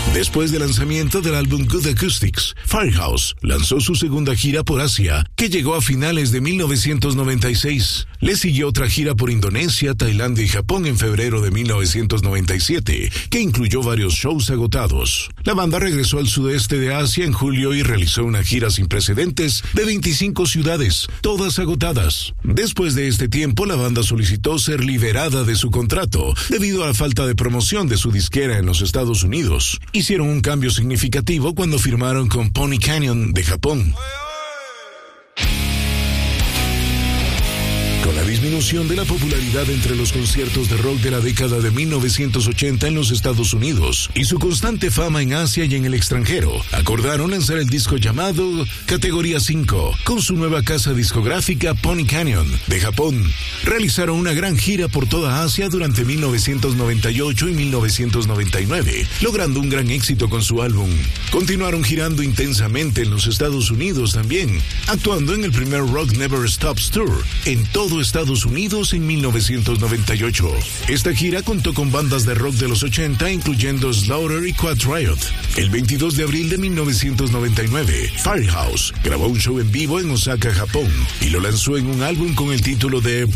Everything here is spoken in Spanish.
Después del lanzamiento del álbum Good Acoustics, Firehouse lanzó su segunda gira por Asia, que llegó a finales de 1996. Le siguió otra gira por Indonesia, Tailandia y Japón en febrero de 1997, que incluyó varios shows agotados. La banda regresó al sudeste de Asia en julio y realizó una gira sin precedentes de 25 ciudades, todas agotadas. Después de este tiempo, la banda solicitó ser liberada de su contrato debido a la falta de promoción de su disquera en los Estados Unidos. Hicieron un cambio significativo cuando firmaron con Pony Canyon de Japón. Con la disminución de la popularidad entre los conciertos de rock de la década de 1980 en los Estados Unidos y su constante fama en Asia y en el extranjero, acordaron lanzar el disco llamado Categoría 5 con su nueva casa discográfica Pony Canyon de Japón. Realizaron una gran gira por toda Asia durante 1998 y 1999, logrando un gran éxito con su álbum. Continuaron girando intensamente en los Estados Unidos también, actuando en el primer Rock Never Stops Tour en todo Estados Unidos en 1998. Esta gira contó con bandas de rock de los 80, incluyendo Slaughter y Quiet Riot. El 22 de abril de 1999, Firehouse grabó un show en vivo en Osaka, Japón, y lo lanzó en un álbum con el título de